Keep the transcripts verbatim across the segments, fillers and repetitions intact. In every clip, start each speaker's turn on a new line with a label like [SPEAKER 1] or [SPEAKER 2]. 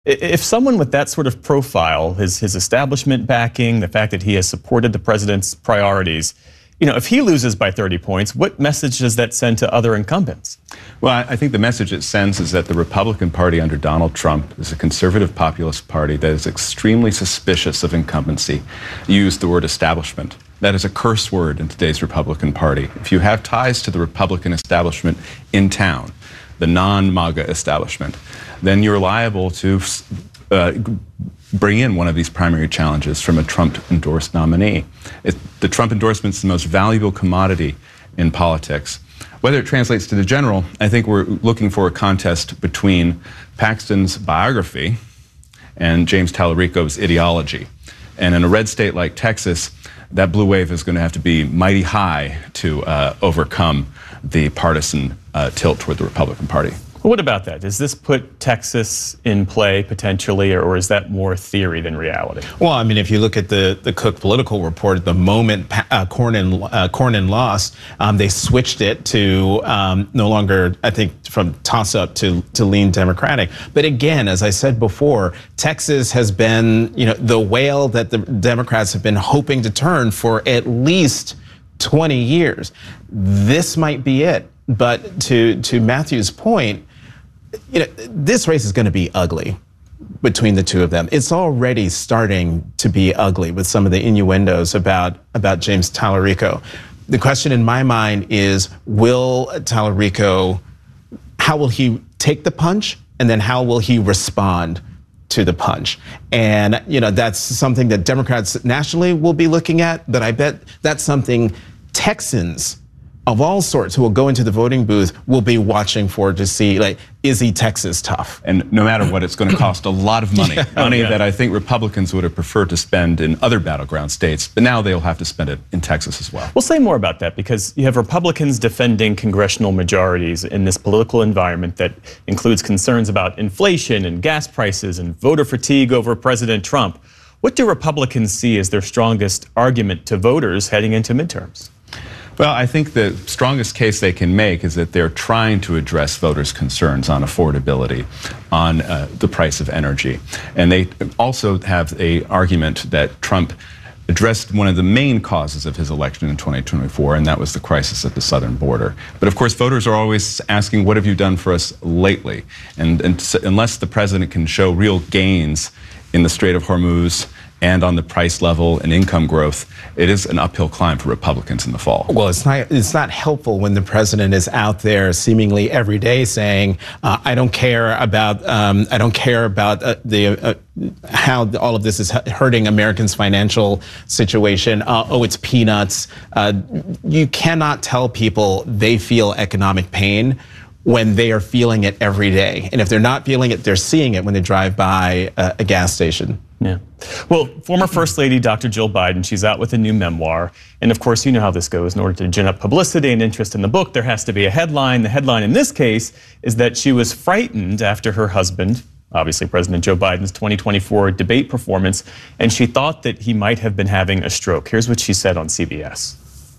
[SPEAKER 1] If someone with that sort of profile, his, his establishment backing, the fact that he has supported the president's priorities, you know, if he loses by thirty points, what message does that send to other incumbents?
[SPEAKER 2] Well, I think the message it sends is that the Republican Party under Donald Trump is a conservative populist party that is extremely suspicious of incumbency. You used the word establishment. That is a curse word in today's Republican Party. If you have ties to the Republican establishment in town, the non-MAGA establishment, then you're liable to uh, bring in one of these primary challenges from a Trump-endorsed nominee. It, the Trump endorsement is the most valuable commodity in politics. Whether it translates to the general, I think we're looking for a contest between Paxton's biography and James Tallarico's ideology. And in a red state like Texas, that blue wave is going to have to be mighty high to uh, overcome the partisan uh, tilt toward the Republican Party.
[SPEAKER 1] Well, what about that? Does this put Texas in play potentially, or is that more theory than reality?
[SPEAKER 3] Well, I mean, if you look at the, the Cook political report, the moment uh, Cornyn, uh, Cornyn lost, um, they switched it to um, no longer, I think, from toss-up to, to lean Democratic. But again, as I said before, Texas has been, you know, the whale that the Democrats have been hoping to turn for at least twenty years. This might be it. But to, to Matthew's point, you know, this race is going to be ugly between the two of them. It's already starting to be ugly with some of the innuendos about, about James Tallarico. The question in my mind is, will Tallarico, how will he take the punch? And then how will he respond to the punch? And, you know, that's something that Democrats nationally will be looking at, but I bet that's something Texans of all sorts who will go into the voting booth will be watching for to see, like, is he Texas tough?
[SPEAKER 2] And no matter what, it's going to cost a lot of money.
[SPEAKER 3] Yeah.
[SPEAKER 2] Money
[SPEAKER 1] Oh, yeah.
[SPEAKER 2] that I think Republicans would have preferred to spend in other battleground states, but now they'll have to spend it in Texas as well.
[SPEAKER 1] We'll say more about that because you have Republicans defending congressional majorities in this political environment that includes concerns about inflation and gas prices and voter fatigue over President Trump. What do Republicans see as their strongest argument to voters heading into midterms?
[SPEAKER 2] Well, I think the strongest case they can make is that they're trying to address voters' concerns on affordability, on uh, the price of energy. And they also have an argument that Trump addressed one of the main causes of his election in twenty twenty-four, and that was the crisis at the southern border. But of course, voters are always asking, what have you done for us lately? And, and so unless the president can show real gains in the Strait of Hormuz and on the price level and income growth, it is an uphill climb for Republicans in the fall.
[SPEAKER 3] Well, it's not it's not helpful when the president is out there seemingly every day saying, uh, "I don't care about um, I don't care about uh, the uh, how all of this is hurting Americans' financial situation. Uh, oh, it's peanuts." Uh, you cannot tell people they feel economic pain when they are feeling it every day, and if they're not feeling it, they're seeing it when they drive by a, a gas station.
[SPEAKER 1] Yeah. Well, former First Lady Doctor Jill Biden, she's out with a new memoir. And of course, you know how this goes. In order to gin up publicity and interest in the book, there has to be a headline. The headline in this case is that she was frightened after her husband, obviously President Joe Biden's twenty twenty-four debate performance, and she thought that he might have been having a stroke. Here's what she said on C B S.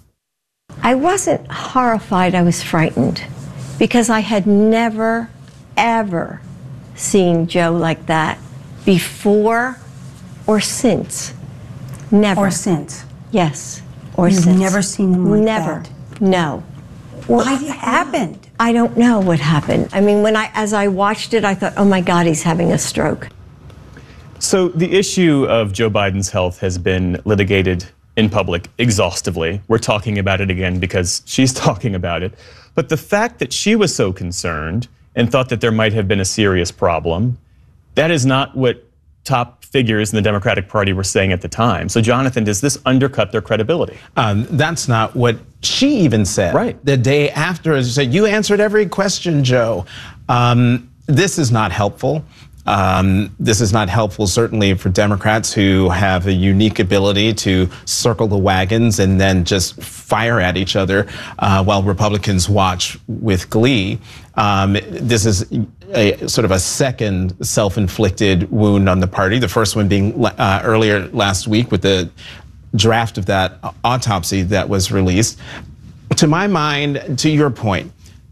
[SPEAKER 4] I wasn't horrified, I was frightened because I had never, ever seen Joe like that before or since. Never.
[SPEAKER 5] Or since.
[SPEAKER 4] Yes. Or
[SPEAKER 5] You've
[SPEAKER 4] since.
[SPEAKER 5] never seen him like
[SPEAKER 4] never.
[SPEAKER 5] that?
[SPEAKER 4] No.
[SPEAKER 5] What happened?
[SPEAKER 4] I don't know what happened. I mean, when I, as I watched it, I thought, oh my God, he's having a stroke.
[SPEAKER 1] So the issue of Joe Biden's health has been litigated in public exhaustively. We're talking about it again because she's talking about it. But the fact that she was so concerned and thought that there might have been a serious problem, that is not what top figures in the Democratic Party were saying at the time. So, Jonathan, does this undercut their credibility?
[SPEAKER 3] Um, that's not what she even said.
[SPEAKER 1] Right.
[SPEAKER 3] The day after, she said, you answered every question, Joe. Um, this is not helpful. Um, this is not helpful, certainly for Democrats who have a unique ability to circle the wagons and then just fire at each other uh, while Republicans watch with glee. Um, this is a sort of a second self-inflicted wound on the party. The first one being uh, earlier last week with the draft of that autopsy that was released. To my mind, to your point,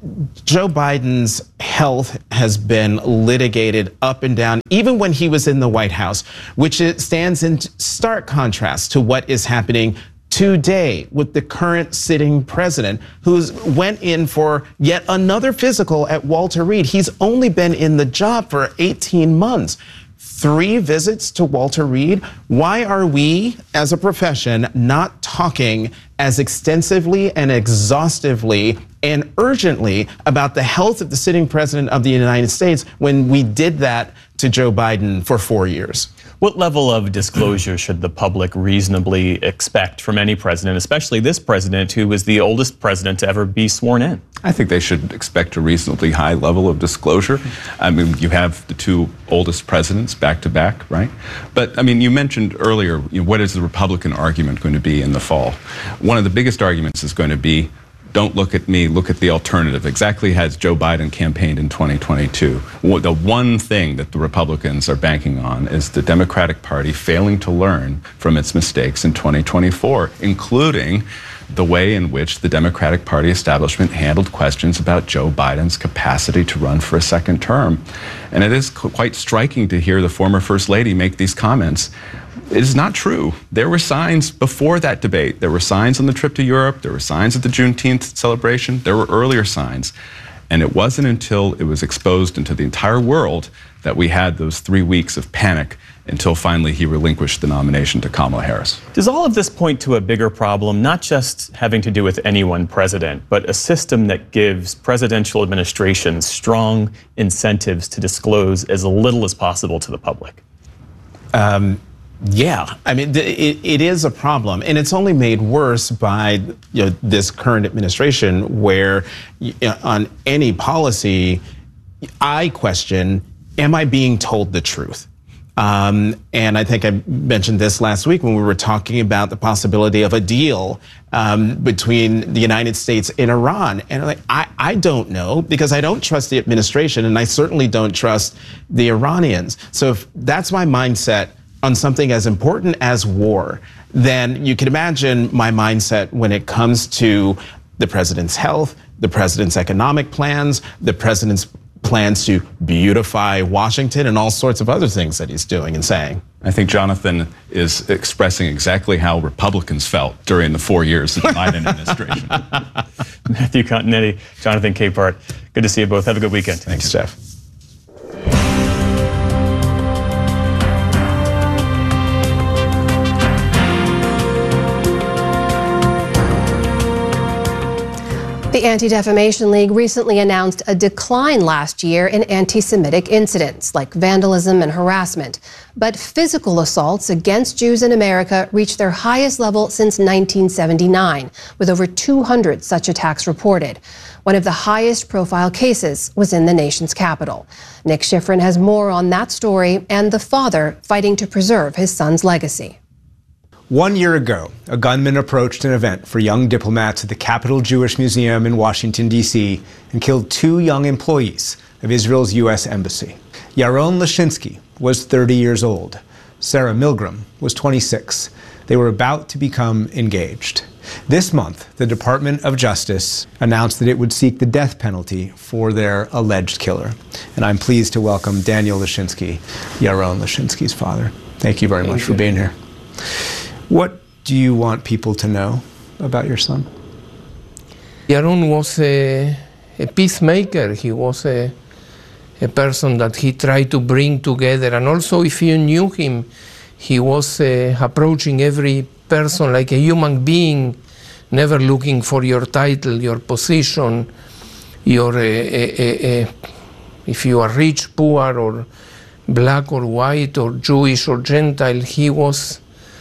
[SPEAKER 3] Joe Biden's health has been litigated up and down, even when he was in the White House, which it stands in stark contrast to what is happening today with the current sitting president, who's went in for yet another physical at Walter Reed. He's only been in the job for eighteen months. Three visits to Walter Reed. Why are we, as a profession, not talking as extensively and exhaustively and urgently about the health of the sitting president of the United States when we did that to Joe Biden for four years?
[SPEAKER 1] What level of disclosure should the public reasonably expect from any president, especially this president who was the oldest president to ever be sworn in?
[SPEAKER 2] I think they should expect a reasonably high level of disclosure. I mean, you have the two oldest presidents back to back, right? But I mean, you mentioned earlier, you know, what is the Republican argument going to be in the fall? One of the biggest arguments is going to be, don't look at me, look at the alternative. Exactly as Joe Biden campaigned in twenty twenty-two. The one thing that the Republicans are banking on is the Democratic Party failing to learn from its mistakes in twenty twenty-four, including the way in which the Democratic Party establishment handled questions about Joe Biden's capacity to run for a second term. And it is quite striking to hear the former First Lady make these comments. It is not true. There were signs before that debate. There were signs on the trip to Europe. There were signs at the Juneteenth celebration. There were earlier signs. And it wasn't until it was exposed into the entire world that we had those three weeks of panic until finally he relinquished the nomination to Kamala Harris.
[SPEAKER 1] Does all of this point to a bigger problem, not just having to do with any one president, but a system that gives presidential administrations strong incentives to disclose as little as possible to the public?
[SPEAKER 3] Um, Yeah, I mean, it, it is a problem, and it's only made worse by you know, this current administration, where you know, on any policy, I question, am I being told the truth? Um, and I think I mentioned this last week when we were talking about the possibility of a deal um, between the United States and Iran. And I'm like, I, I don't know, because I don't trust the administration, and I certainly don't trust the Iranians. So if that's my mindset on something as important as war, then you can imagine my mindset when it comes to the president's health, the president's economic plans, the president's plans to beautify Washington, and all sorts of other things that he's doing and saying.
[SPEAKER 2] I think Jonathan is expressing exactly how Republicans felt during the four years of the Biden administration.
[SPEAKER 1] Matthew Continetti, Jonathan Capehart, good to see you both. Have a good weekend.
[SPEAKER 3] Thanks, Jeff.
[SPEAKER 6] The Anti-Defamation League recently announced a decline last year in anti-Semitic incidents like vandalism and harassment. But physical assaults against Jews in America reached their highest level since nineteen seventy-nine, with over two hundred such attacks reported. One of the highest profile cases was in the nation's capital. Nick Schifrin has more on that story and the father fighting to preserve his son's legacy.
[SPEAKER 7] One year ago, a gunman approached an event for young diplomats at the Capitol Jewish Museum in Washington, D C, and killed two young employees of Israel's U S Embassy. Yaron Lashinsky was thirty years old. Sarah Milgram was twenty-six. They were about to become engaged. This month, the Department of Justice announced that it would seek the death penalty for their alleged killer. And I'm pleased to welcome Daniel Lashinsky, Yaron Lashinsky's father. Thank you very much for being here. What do you want people to know about your son?
[SPEAKER 8] Yaron was a, a peacemaker. He was a, a person that he tried to bring together. And also, if you knew him, he was uh, approaching every person like a human being, never looking for your title, your position, your, uh, uh, uh, if you are rich, poor, or black or white, or Jewish or Gentile. He was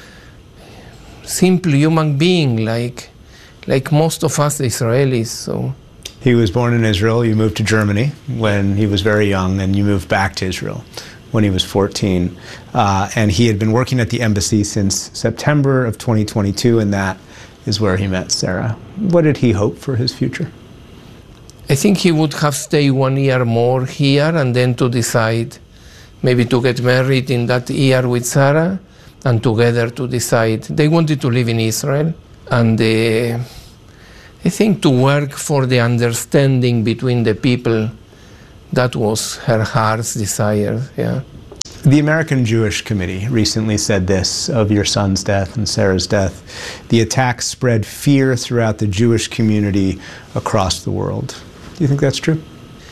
[SPEAKER 8] simply human being, like like most of us Israelis. So
[SPEAKER 7] he was born in Israel. You moved to Germany when he was very young, and you moved back to Israel when he was fourteen. Uh, and he had been working at the embassy since September of twenty twenty-two, and that is where he met Sarah. What did he hope for his future?
[SPEAKER 8] I think he would have stayed one year more here, and then to decide maybe to get married in that year with Sarah, and together to decide. They wanted to live in Israel, and uh, I think to work for the understanding between the people, that was her heart's desire, yeah.
[SPEAKER 7] The American Jewish Committee recently said this of your son's death and Sarah's death. The attacks spread fear throughout the Jewish community across the world. Do you think that's true?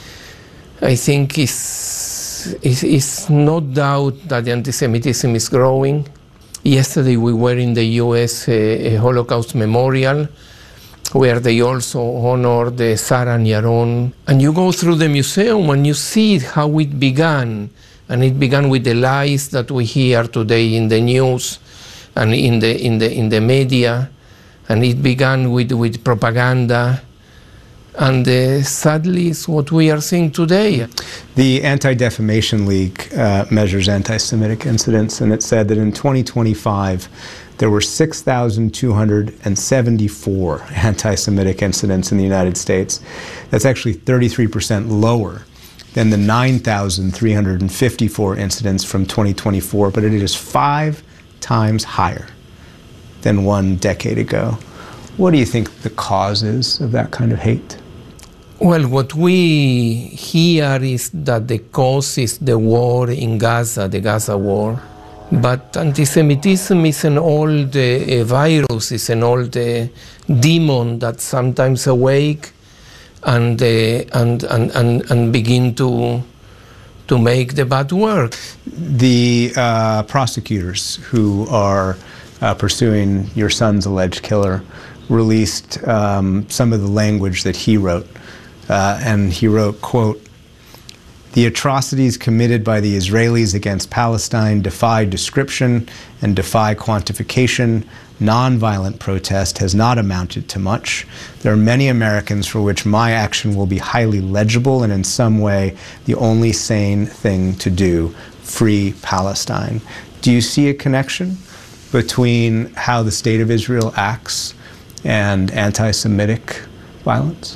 [SPEAKER 8] I think it's, it's, it's no doubt that the anti-Semitism is growing. Yesterday we were in the U S uh, a Holocaust Memorial, where they also honored the Sarah and Yaron. And you go through the museum and you see how it began. And it began with the lies that we hear today in the news and in the, in the, in the media. And it began with, with propaganda. And uh, sadly, it's what we are seeing today.
[SPEAKER 7] The Anti-Defamation League uh, measures anti-Semitic incidents, and it said that in twenty twenty-five, there were six thousand two hundred seventy-four anti-Semitic incidents in the United States. That's actually thirty-three percent lower than the nine thousand three hundred fifty-four incidents from twenty twenty-four, but it is five times higher than one decade ago. What do you think the cause is of that kind of hate?
[SPEAKER 8] Well, what we hear is that the cause is the war in Gaza, the Gaza war. But anti-Semitism is an old uh, virus, it's an old uh, demon that sometimes awake and, uh, and, and, and, and begin to, to make the bad work.
[SPEAKER 7] The uh, prosecutors who are uh, pursuing your son's alleged killer released um, some of the language that he wrote. Uh, and he wrote, quote, "The atrocities committed by the Israelis against Palestine defy description and defy quantification. Nonviolent protest has not amounted to much. There are many Americans for which my action will be highly legible and in some way the only sane thing to do. Free Palestine." Do you see a connection between how the State of Israel acts and anti-Semitic violence?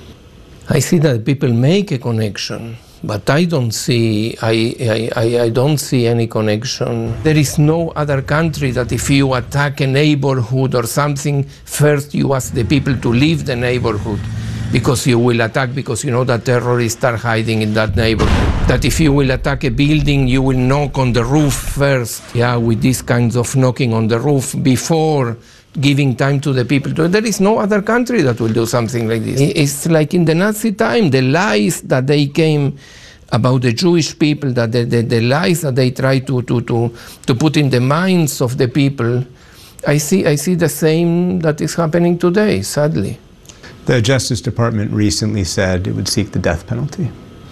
[SPEAKER 8] I see that people make a connection, but I don't see, I, I, I don't see any connection. There is no other country that if you attack a neighborhood or something, first you ask the people to leave the neighborhood because you will attack, because you know that terrorists are hiding in that neighborhood. That if you will attack a building, you will knock on the roof first, yeah, with these kinds of knocking on the roof before giving time to the people. To, there is no other country that will do something like this. It's like in the Nazi time, the lies that they came about the Jewish people, that the, the, the lies that they try to, to, to, to put in the minds of the people, I see, I see the same that is happening today, sadly.
[SPEAKER 7] The Justice Department recently said it would seek the death penalty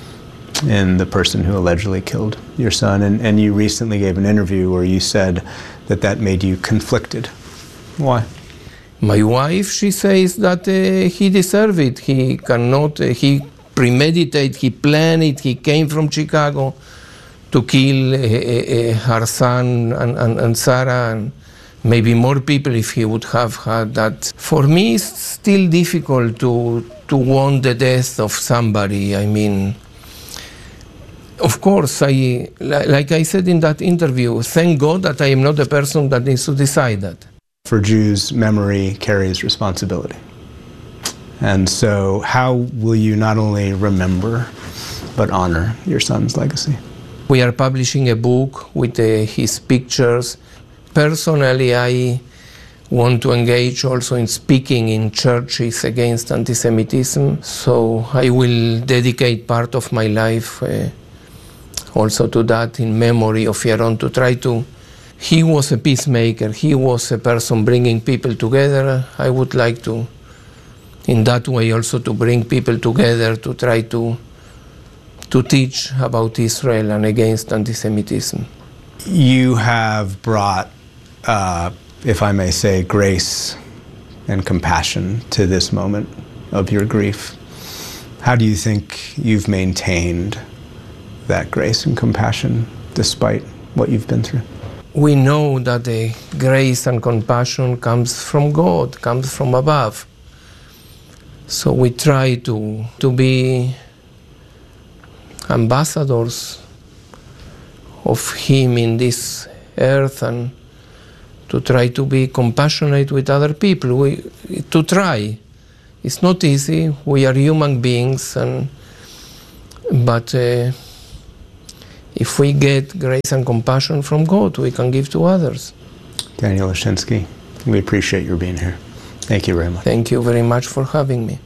[SPEAKER 7] in the person who allegedly killed your son, and, and you recently gave an interview where you said that that made you conflicted. Why?
[SPEAKER 8] My wife, she says that uh, he deserved it. He cannot, uh, he premeditated, he planned it, he came from Chicago to kill uh, uh, her son and, and, and Sarah and maybe more people if he would have had that. For me, it's still difficult to, to want the death of somebody. I mean, of course, I, like I said in that interview, thank God that I am not the person that needs to decide that.
[SPEAKER 7] For Jews, memory carries responsibility. And so how will you not only remember, but honor your son's legacy?
[SPEAKER 8] We are publishing a book with uh, his pictures. Personally, I want to engage also in speaking in churches against anti-Semitism. So I will dedicate part of my life uh, also to that, in memory of Yaron, to try to. He was a peacemaker. He was a person bringing people together. I would like to, in that way, also to bring people together to try to, to teach about Israel and against anti-Semitism.
[SPEAKER 7] You have brought, uh, if I may say, grace and compassion to this moment of your grief. How do you think you've maintained that grace and compassion despite what you've been through?
[SPEAKER 8] We know that the grace and compassion comes from God, comes from above. So we try to, to be ambassadors of Him in this earth and to try to be compassionate with other people. We, to try. It's not easy. We are human beings, and but uh, if we get grace and compassion from God, we can give to others.
[SPEAKER 7] Daniel Leszczynski, we appreciate your being here. Thank you very much.
[SPEAKER 8] Thank you very much for having me.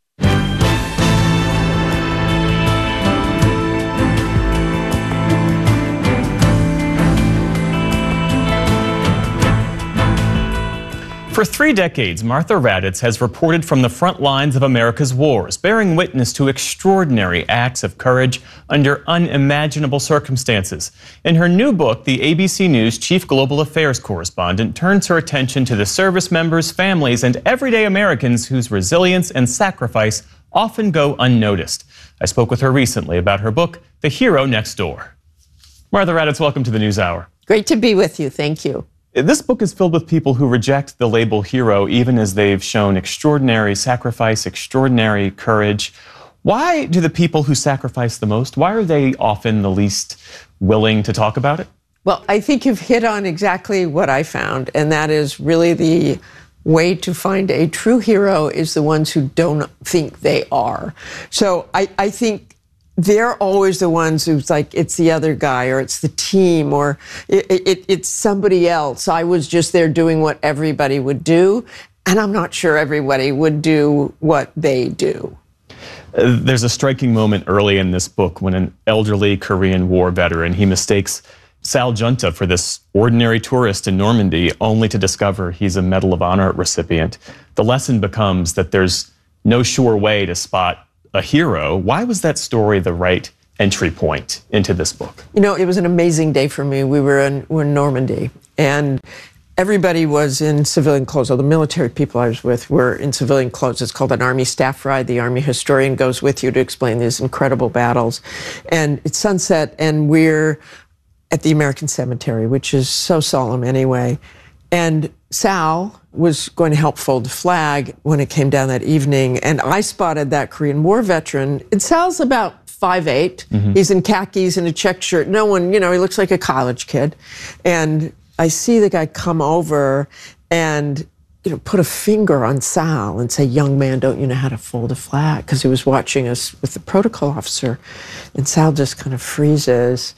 [SPEAKER 1] For three decades, Martha Raddatz has reported from the front lines of America's wars, bearing witness to extraordinary acts of courage under unimaginable circumstances. In her new book, the A B C News chief global affairs correspondent turns her attention to the service members, families, and everyday Americans whose resilience and sacrifice often go unnoticed. I spoke with her recently about her book, The Hero Next Door. Martha Raddatz, welcome to the NewsHour.
[SPEAKER 9] Great to be with you. Thank you.
[SPEAKER 1] This book is filled with people who reject the label hero, even as they've shown extraordinary sacrifice, extraordinary courage. Why do the people who sacrifice the most, why are they often the least willing to talk about it?
[SPEAKER 9] Well, I think you've hit on exactly what I found, and that is really the way to find a true hero is the ones who don't think they are. So I, I think they're always the ones who's like, it's the other guy, or it's the team, or it, it, it's somebody else. I was just there doing what everybody would do, and I'm not sure everybody would do what they do.
[SPEAKER 1] Uh, there's a striking moment early in this book when an elderly Korean War veteran, he mistakes Sal Junta for this ordinary tourist in Normandy, only to discover he's a Medal of Honor recipient. The lesson becomes that there's no sure way to spot a hero. Why was that story the right entry point into this book?
[SPEAKER 9] You know, it was an amazing day for me. We were in, we were in Normandy, and everybody was in civilian clothes. All the military people I was with were in civilian clothes. It's called an Army staff ride. The Army historian goes with you to explain these incredible battles. And it's sunset, and we're at the American Cemetery, which is so solemn anyway. And Sal was going to help fold the flag when it came down that evening, and I spotted that Korean War veteran. And Sal's about five eight. Mm-hmm. He's in khakis and a check shirt. No one, you know, he looks like a college kid. And I see the guy come over and, you know, put a finger on Sal and say, "Young man, don't you know how to fold a flag?" Because he was watching us with the protocol officer. And Sal just kind of freezes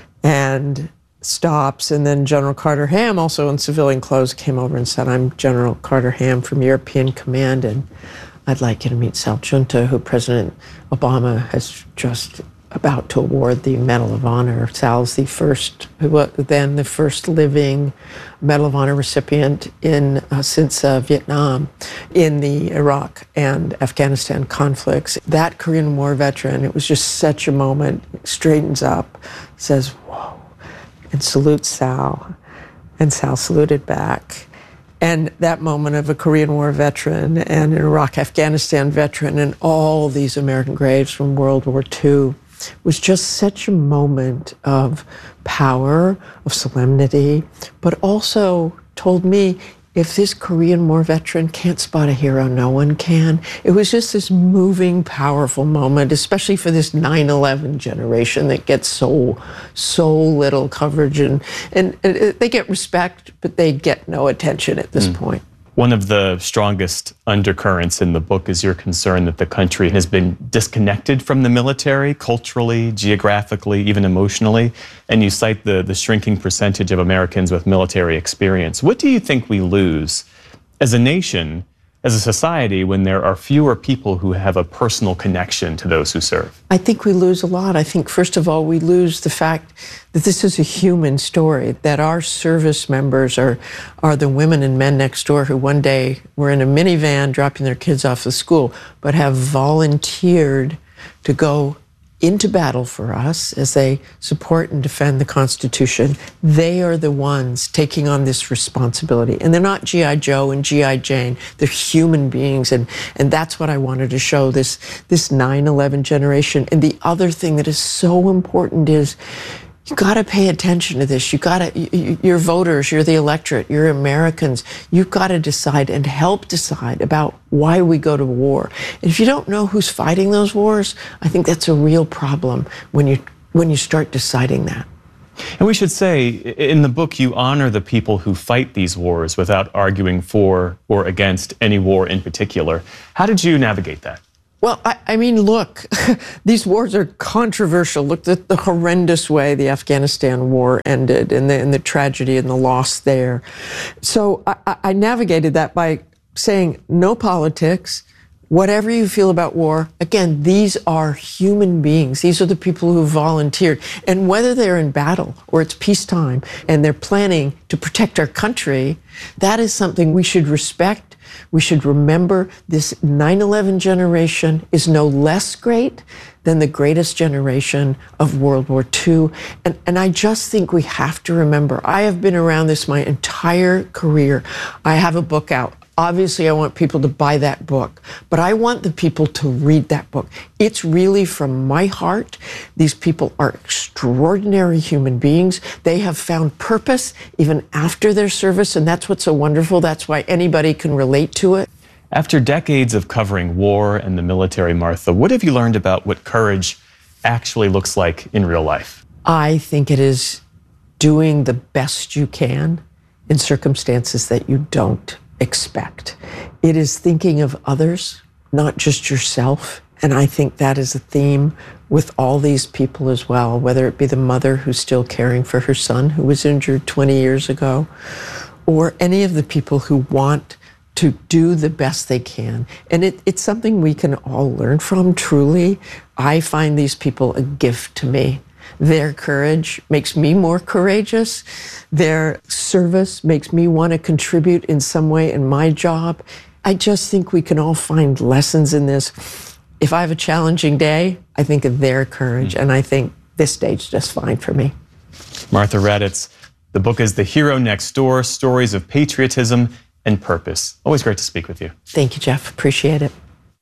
[SPEAKER 9] and stops, and then General Carter Ham, also in civilian clothes, came over and said, "I'm General Carter Ham from European Command, and I'd like you to meet Sal Junta, who President Obama has just about to award the Medal of Honor." Sal's the first, then the first living Medal of Honor recipient in uh, since uh, Vietnam, in the Iraq and Afghanistan conflicts. That Korean War veteran, it was just such a moment, straightens up, says, "Whoa," and salutes Sal, and Sal saluted back. And that moment of a Korean War veteran and an Iraq, Afghanistan veteran and all these American graves from World War Two was just such a moment of power, of solemnity, but also told me, if this Korean War veteran can't spot a hero, no one can. It was just this moving, powerful moment, especially for this nine eleven generation that gets so, so little coverage. And, and they get respect, but they get no attention at this mm. point.
[SPEAKER 1] One of the strongest undercurrents in the book is your concern that the country has been disconnected from the military, culturally, geographically, even emotionally. And you cite the, the shrinking percentage of Americans with military experience. What do you think we lose as a nation, as a society, when there are fewer people who have a personal connection to those who serve?
[SPEAKER 9] I think we lose a lot. I think, first of all, we lose the fact that this is a human story, that our service members are, are the women and men next door who one day were in a minivan dropping their kids off to school, but have volunteered to go into battle for us as they support and defend the Constitution. They are the ones taking on this responsibility. And they're not G I Joe and G I Jane. They're human beings. And, and that's what I wanted to show this, this nine eleven generation. And the other thing that is so important is you got to pay attention to this. You got to, you, you're voters, you're the electorate, you're Americans. You've got to decide and help decide about why we go to war. And if you don't know who's fighting those wars, I think that's a real problem when you when you start deciding that.
[SPEAKER 1] And we should say, in the book, you honor the people who fight these wars without arguing for or against any war in particular. How did you navigate that?
[SPEAKER 9] Well, I, I mean, look, these wars are controversial. Look at the horrendous way the Afghanistan war ended and the, and the tragedy and the loss there. So I, I navigated that by saying no politics. Whatever you feel about war, again, these are human beings. These are the people who volunteered. And whether they're in battle or it's peacetime and they're planning to protect our country, that is something we should respect. We should remember this nine eleven generation is no less great than the greatest generation of World War Two. And, and I just think we have to remember, I have been around this my entire career. I have a book out. Obviously, I want people to buy that book, but I want the people to read that book. It's really from my heart. These people are extraordinary human beings. They have found purpose even after their service, and that's what's so wonderful. That's why anybody can relate to it.
[SPEAKER 1] After decades of covering war and the military, Martha, what have you learned about what courage actually looks like in real life?
[SPEAKER 9] I think it is doing the best you can in circumstances that you don't expect. It is thinking of others, not just yourself. And I think that is a theme with all these people as well, whether it be the mother who's still caring for her son who was injured twenty years ago, or any of the people who want to do the best they can. And it, it's something we can all learn from, truly. I find these people a gift to me. Their courage makes me more courageous. Their service makes me want to contribute in some way in my job. I just think we can all find lessons in this. If I have a challenging day, I think of their courage, and I think this day's just fine for me.
[SPEAKER 1] Martha Raddatz, the book is The Hero Next Door, Stories of Patriotism and Purpose. Always great to speak with you.
[SPEAKER 9] Thank you, Jeff. Appreciate it.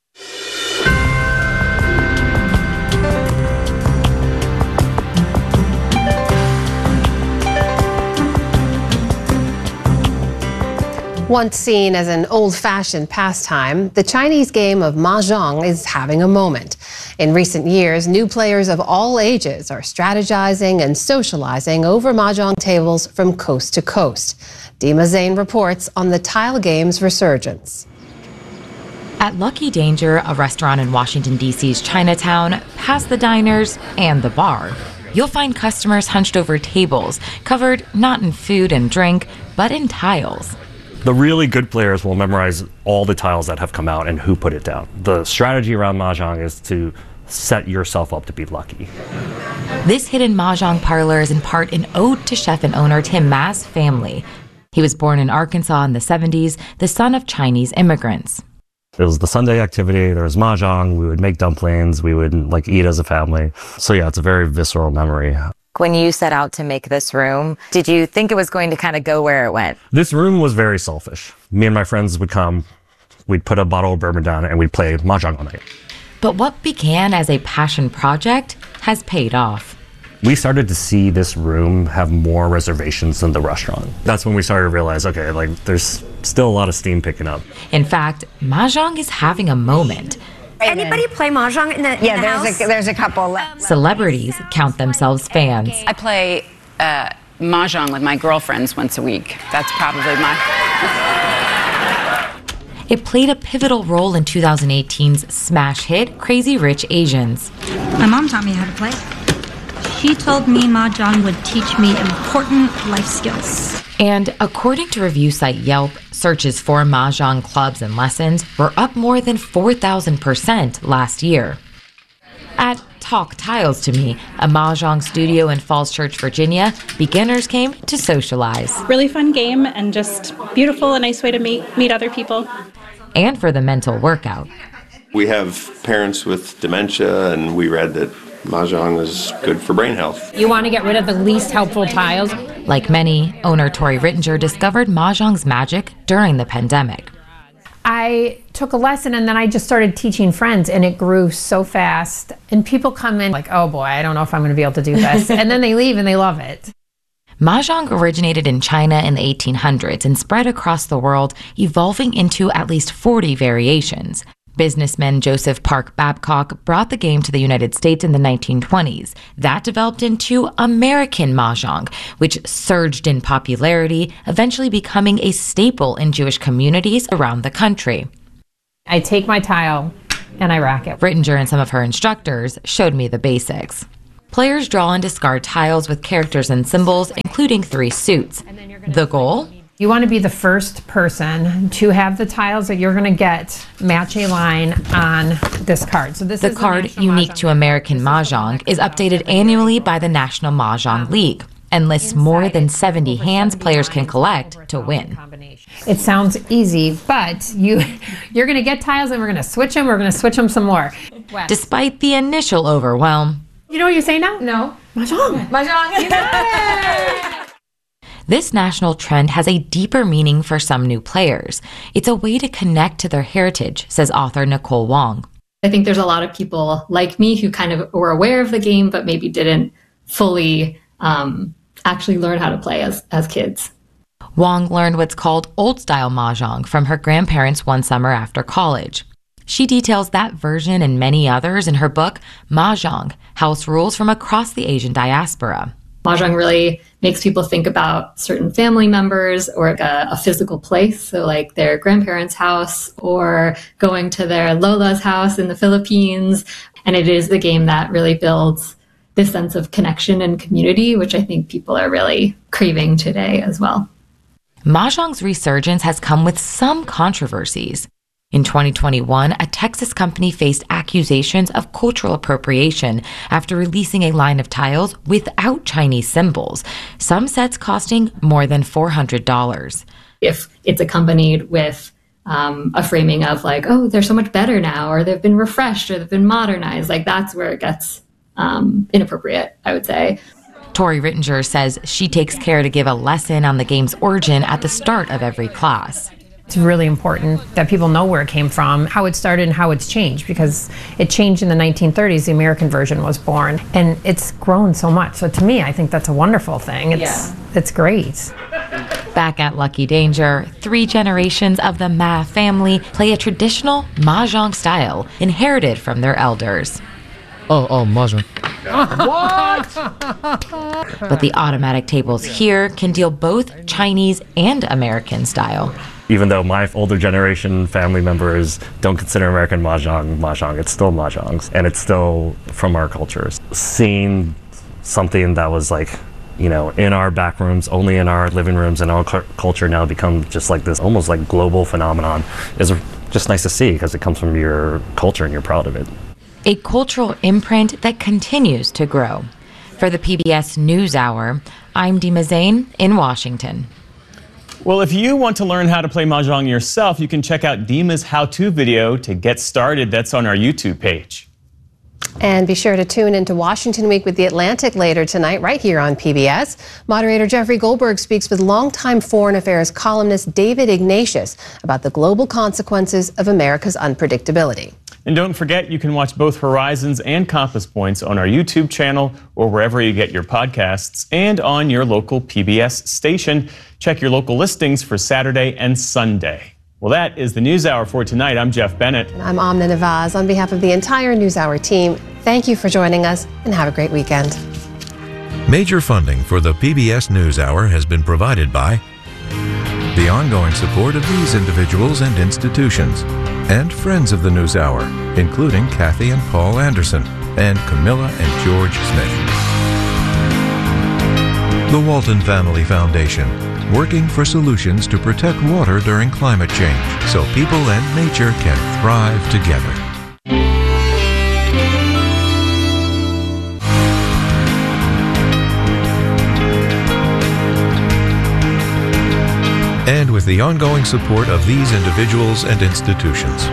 [SPEAKER 6] Once seen as an old-fashioned pastime, the Chinese game of mahjong is having a moment. In recent years, new players of all ages are strategizing and socializing over mahjong tables from coast to coast. Dima Zain reports on the tile game's resurgence.
[SPEAKER 10] At Lucky Danger, a restaurant in Washington, D C's Chinatown, past the diners and the bar, you'll find customers hunched over tables, covered not in food and drink, but in tiles.
[SPEAKER 11] The really good players will memorize all the tiles that have come out and who put it down. The strategy around mahjong is to set yourself up to be lucky.
[SPEAKER 10] This hidden mahjong parlor is in part an ode to chef and owner Tim Ma's family. He was born in Arkansas in the seventies, the son of Chinese immigrants.
[SPEAKER 11] It was the Sunday activity, there was mahjong, we would make dumplings, we would like eat as a family. So yeah, it's a very visceral memory.
[SPEAKER 12] When you set out to make this room, did you think it was going to kind of go where it went?
[SPEAKER 11] This room was very selfish. Me and my friends would come, we'd put a bottle of bourbon down, and we'd play mahjong all night.
[SPEAKER 10] But what began as a passion project has paid off.
[SPEAKER 11] We started to see this room have more reservations than the restaurant. That's when we started to realize, okay, like there's still a lot of steam picking up.
[SPEAKER 10] In fact, mahjong is having a moment.
[SPEAKER 13] Anybody play mahjong in the, in
[SPEAKER 14] yeah,
[SPEAKER 13] the
[SPEAKER 14] there's
[SPEAKER 13] house?
[SPEAKER 14] A, there's a couple.
[SPEAKER 10] Celebrities count themselves fans.
[SPEAKER 15] I play uh, mahjong with my girlfriends once a week. That's probably my...
[SPEAKER 10] It played a pivotal role in two thousand eighteen's smash hit Crazy Rich Asians.
[SPEAKER 16] My mom taught me how to play. She told me mahjong would teach me important life skills.
[SPEAKER 10] And according to review site Yelp, searches for mahjong clubs and lessons were up more than four thousand percent last year. At Talk Tiles to Me, a mahjong studio in Falls Church, Virginia, beginners came to socialize.
[SPEAKER 17] Really fun game and just beautiful, a nice way to meet, meet other people.
[SPEAKER 10] And for the mental workout.
[SPEAKER 18] We have parents with dementia, and we read that mahjong is good for brain health.
[SPEAKER 19] You want to get rid of the least helpful tiles?
[SPEAKER 10] Like many, owner Tori Rittinger discovered mahjong's magic during the pandemic.
[SPEAKER 19] I took a lesson and then I just started teaching friends, and it grew so fast. And people come in like, oh boy, I don't know if I'm going to be able to do this. And then they leave and they love it.
[SPEAKER 10] Mahjong originated in China in the eighteen hundreds and spread across the world, evolving into at least forty variations. Businessman Joseph Park Babcock brought the game to the United States in the nineteen twenties. That developed into American Mahjong, which surged in popularity, eventually becoming a staple in Jewish communities around the country.
[SPEAKER 19] I take my tile and I rack it.
[SPEAKER 10] Rittinger and some of her instructors showed me the basics. Players draw and discard tiles with characters and symbols, including three suits. The goal?
[SPEAKER 19] You want to be the first person to have the tiles that you're going to get match a line on this card. So this
[SPEAKER 10] the
[SPEAKER 19] is
[SPEAKER 10] card,
[SPEAKER 19] the
[SPEAKER 10] unique to American Mahjong, is updated annually by the National Mahjong League and lists more than seventy hands players can collect to win.
[SPEAKER 19] It sounds easy, but you, you're going to get tiles and we're going to switch them. We're going to switch them some more.
[SPEAKER 10] Despite the initial overwhelm.
[SPEAKER 19] You know what you say now? No. Mahjong.
[SPEAKER 10] Mahjong. You got it. This national trend has a deeper meaning for some new players. It's a way to connect to their heritage, says author Nicole Wong.
[SPEAKER 14] I think there's a lot of people like me who kind of were aware of the game, but maybe didn't fully um, actually learn how to play as, as kids.
[SPEAKER 10] Wong learned what's called old-style Mahjong from her grandparents one summer after college. She details that version and many others in her book, Mahjong, House Rules from Across the Asian Diaspora.
[SPEAKER 14] Mahjong really makes people think about certain family members or a, a physical place, so like their grandparents' house or going to their Lola's house in the Philippines. And it is the game that really builds this sense of connection and community, which I think people are really craving today as well.
[SPEAKER 10] Mahjong's resurgence has come with some controversies. In twenty twenty-one, a Texas company faced accusations of cultural appropriation after releasing a line of tiles without Chinese symbols, some sets costing more than four hundred dollars.
[SPEAKER 14] If it's accompanied with um, a framing of like, oh, they're so much better now, or they've been refreshed, or they've been modernized, like that's where it gets um, inappropriate, I would say.
[SPEAKER 10] Tori Rittinger says she takes care to give a lesson on the game's origin at the start of every class.
[SPEAKER 19] It's really important that people know where it came from, how it started, and how it's changed, because it changed in the nineteen thirties. The American version was born, and it's grown so much. So to me, I think that's a wonderful thing. It's, yeah. it's great.
[SPEAKER 10] Back at Lucky Danger, three generations of the Ma family play a traditional Mahjong style inherited from their elders.
[SPEAKER 20] Oh, oh, Mahjong.
[SPEAKER 10] What? But the automatic tables here can deal both Chinese and American style.
[SPEAKER 11] Even though my older generation family members don't consider American Mahjong Mahjong, it's still Mahjong, and it's still from our cultures. Seeing something that was like, you know, in our back rooms, only in our living rooms, and our cu- culture now become just like this almost like global phenomenon is just nice to see, because it comes from your culture and you're proud of it.
[SPEAKER 10] A cultural imprint that continues to grow. For the P B S NewsHour, I'm Dima Zain in Washington.
[SPEAKER 1] Well, if you want to learn how to play Mahjong yourself, you can check out Dima's how-to video to get started. That's on our YouTube page.
[SPEAKER 6] And be sure to tune into Washington Week with The Atlantic later tonight, right here on P B S. Moderator Jeffrey Goldberg speaks with longtime foreign affairs columnist David Ignatius about the global consequences of America's unpredictability.
[SPEAKER 1] And don't forget, you can watch both Horizons and Compass Points on our YouTube channel or wherever you get your podcasts, and on your local P B S station. Check your local listings for Saturday and Sunday. Well, that is the NewsHour for tonight. I'm Jeff Bennett.
[SPEAKER 6] And I'm Amna Nawaz. On behalf of the entire NewsHour team, thank you for joining us and have a great weekend.
[SPEAKER 21] Major funding for the P B S NewsHour has been provided by the ongoing support of these individuals and institutions, and friends of the NewsHour, including Kathy and Paul Anderson, and Camilla and George Smith. The Walton Family Foundation, working for solutions to protect water during climate change so people and nature can thrive together. And with the ongoing support of these individuals and institutions.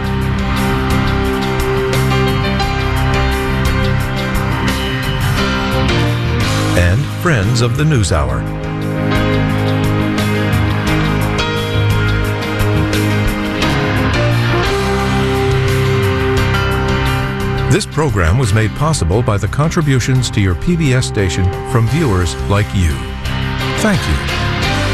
[SPEAKER 21] And friends of the NewsHour. This program was made possible by the contributions to your P B S station from viewers like you. Thank you.